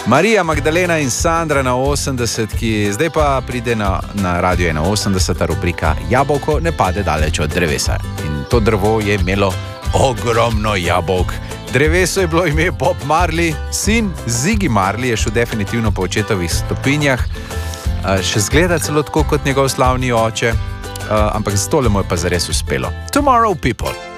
Marija, Magdalena in Sandra na 80, ki zdaj pa pride na Radio 81, rubrika Jabolko ne pade daleč od drevesa. In to drevo je imelo ogromno jabolk. Drevesu je bilo ime Bob Marley, sin Ziggy Marley je šel definitivno po očetovih stopinjah, še zgleda celo tako kot njegov slavni oče, ampak z tole mu je pa zares uspelo. Tomorrow People.